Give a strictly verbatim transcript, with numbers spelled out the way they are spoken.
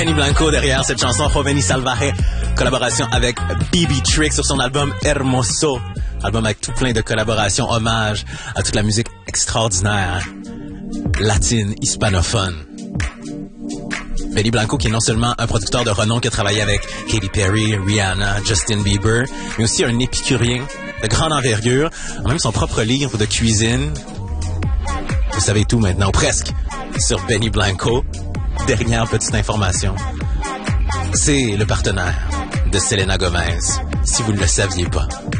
Benny Blanco derrière cette chanson Joven y Salvaje, collaboration avec B B Trick sur son album Hermoso, album avec tout plein de collaborations, hommage à toute la musique extraordinaire latine, hispanophone. Benny Blanco qui est non seulement un producteur de renom qui a travaillé avec Katy Perry, Rihanna, Justin Bieber, mais aussi un épicurien de grande envergure, a même son propre livre de cuisine. Vous savez tout maintenant, ou presque, sur Benny Blanco. Dernière petite information, c'est le partenaire de Selena Gomez, si vous ne le saviez pas.